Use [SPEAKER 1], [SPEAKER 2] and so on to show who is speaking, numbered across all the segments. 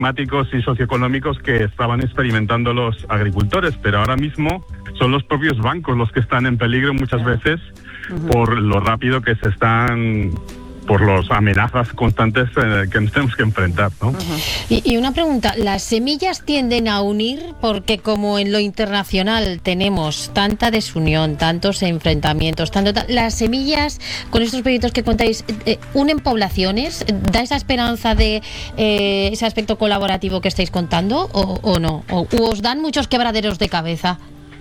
[SPEAKER 1] climáticos y socioeconómicos que estaban experimentando los agricultores, pero ahora mismo son los propios bancos los que están en peligro muchas veces por lo rápido que se están, por las amenazas constantes que nos tenemos que enfrentar, ¿no?
[SPEAKER 2] Y una pregunta, ¿las semillas tienden a unir? Porque como en lo internacional tenemos tanta desunión, tantos enfrentamientos, las semillas, con estos proyectos que contáis, ¿unen poblaciones? ¿Da esa esperanza de ese aspecto colaborativo que estáis contando o no? ¿O os dan muchos quebraderos de cabeza?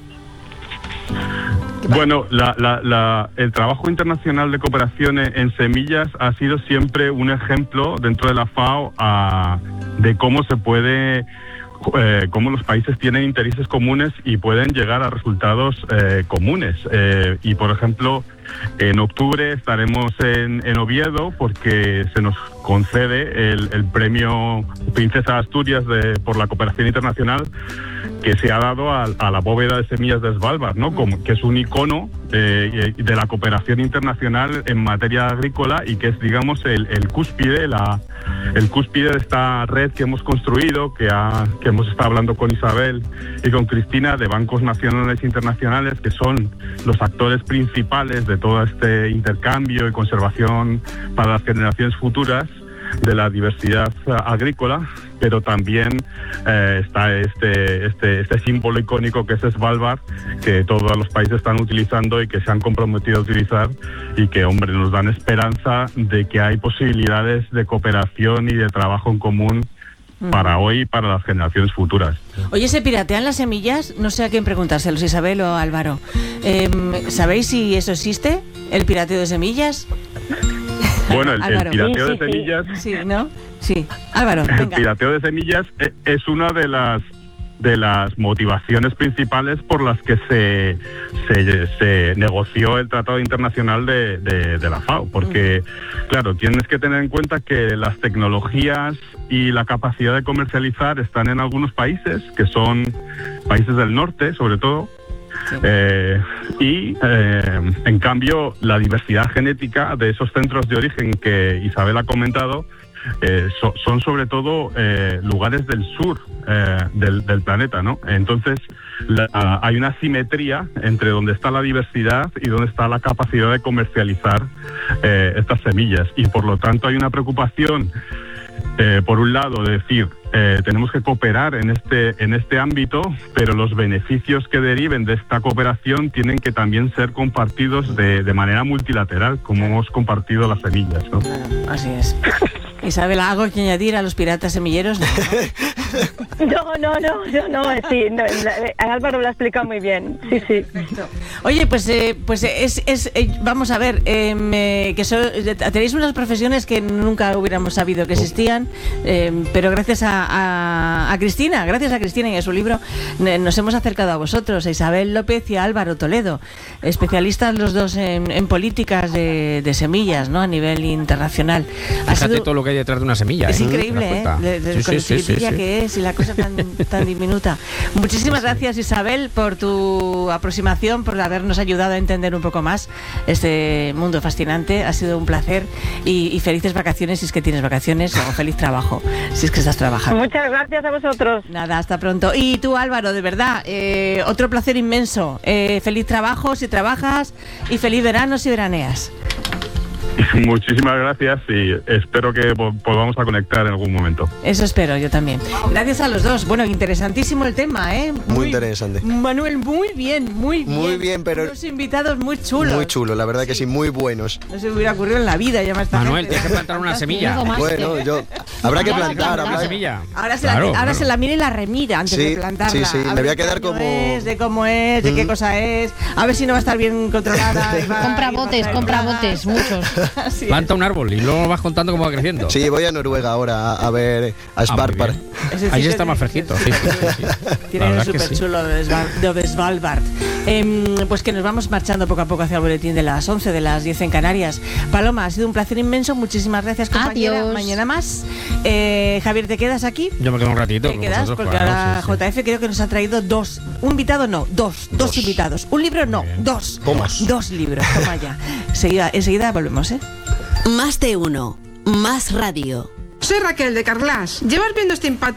[SPEAKER 1] Bueno, el trabajo internacional de cooperación en semillas ha sido siempre un ejemplo dentro de la FAO de cómo se puede, cómo los países tienen intereses comunes y pueden llegar a resultados comunes. Y por ejemplo, en octubre estaremos en Oviedo porque se nos concede el premio Princesa de Asturias por la cooperación internacional que se ha dado a la bóveda de semillas de Svalbard, ¿no? Que es un icono de la cooperación internacional en materia agrícola y que es, digamos, el cúspide de esta red que hemos construido, que hemos estado hablando con Isabel y con Cristina, de bancos nacionales e internacionales, que son los actores principales de todo este intercambio y conservación para las generaciones futuras de la diversidad agrícola, pero también está este símbolo icónico que es Svalbard, que todos los países están utilizando y que se han comprometido a utilizar y que, hombre, nos dan esperanza de que hay posibilidades de cooperación y de trabajo en común para hoy y para las generaciones futuras.
[SPEAKER 3] Oye, ¿se piratean las semillas? No sé a quién preguntárselos, Isabel o Álvaro. ¿Sabéis si eso existe? ¿El pirateo de semillas?
[SPEAKER 1] Bueno, el pirateo de semillas...
[SPEAKER 3] Sí, ¿no? Sí. Álvaro, venga.
[SPEAKER 1] El pirateo de semillas es una de las motivaciones principales por las que se negoció el Tratado Internacional de la FAO, porque, claro, tienes que tener en cuenta que las tecnologías y la capacidad de comercializar están en algunos países, que son países del norte, sobre todo, en cambio, la diversidad genética de esos centros de origen que Isabel ha comentado son sobre todo lugares del sur del planeta, ¿no? Entonces hay una simetría entre donde está la diversidad y donde está la capacidad de comercializar estas semillas, y por lo tanto hay una preocupación por un lado de decir tenemos que cooperar en este ámbito, pero los beneficios que deriven de esta cooperación tienen que también ser compartidos de manera multilateral, como hemos compartido las semillas, ¿no?
[SPEAKER 3] Así es. Isabel, ¿algo que añadir a los piratas semilleros?
[SPEAKER 4] No, sí, Álvaro lo ha explicado muy bien, sí.
[SPEAKER 3] Oye, pues vamos a ver, tenéis unas profesiones que nunca hubiéramos sabido que existían, pero gracias a Cristina y a su libro nos hemos acercado a vosotros, a Isabel López y a Álvaro Toledo, especialistas los dos en políticas de semillas, ¿no? A nivel internacional.
[SPEAKER 5] Fíjate todo lo que hay detrás de una semilla.
[SPEAKER 3] Es increíble, con lo chiquitilla que es y la cosa tan diminuta. Muchísimas gracias, Isabel, por tu aproximación, por habernos ayudado a entender un poco más este mundo fascinante. Ha sido un placer y felices vacaciones si es que tienes vacaciones, o feliz trabajo si es que estás trabajando.
[SPEAKER 4] Muchas gracias a vosotros.
[SPEAKER 3] Nada, hasta pronto. Y tú, Álvaro, de verdad, otro placer inmenso. Feliz trabajo si trabajas y feliz verano si veraneas.
[SPEAKER 1] Muchísimas gracias y espero que podamos a conectar en algún momento.
[SPEAKER 3] Eso espero, yo también. Gracias a los dos. Bueno, interesantísimo el tema, ¿eh?
[SPEAKER 6] Muy interesante.
[SPEAKER 3] Manuel, muy bien.
[SPEAKER 6] Muy bien, pero...
[SPEAKER 3] Los invitados muy chulos.
[SPEAKER 6] Muy chulos, la verdad que sí, muy buenos.
[SPEAKER 3] No se me hubiera ocurrido en la vida llamar esta
[SPEAKER 5] Manuel,
[SPEAKER 3] gente.
[SPEAKER 5] tienes que plantar una semilla.
[SPEAKER 6] Bueno, habrá que plantar.
[SPEAKER 5] Una semilla.
[SPEAKER 3] Ahora se la mira y la remira antes de plantarla.
[SPEAKER 6] Sí, me voy a quedar como...
[SPEAKER 3] de cómo es, de qué cosa es. A ver si no va a estar bien controlada.
[SPEAKER 2] Compra botes, muchos.
[SPEAKER 5] Planta un árbol y luego vas contando cómo va creciendo.
[SPEAKER 6] Sí, voy a Noruega ahora a ver a Svalbard.
[SPEAKER 5] Ahí está más fresquito. Sí.
[SPEAKER 3] Tiene un súper chulo de Svalbard. Pues que nos vamos marchando poco a poco hacia el boletín de las 11, de las 10 en Canarias. Paloma, ha sido un placer inmenso. Muchísimas gracias, compañera.
[SPEAKER 2] Adiós.
[SPEAKER 3] Mañana más. Javier, ¿te quedas aquí?
[SPEAKER 5] Yo me quedo un ratito.
[SPEAKER 3] ¿Te quedas? Porque ahora JF creo que nos ha traído dos. Un invitado no, dos invitados. Un libro no, dos.
[SPEAKER 6] Tomas.
[SPEAKER 3] Dos libros, toma ya. Enseguida volvemos, ¿eh?
[SPEAKER 7] Más de uno, más radio.
[SPEAKER 8] Soy Raquel de Carglass. ¿Llevas viendo este impacto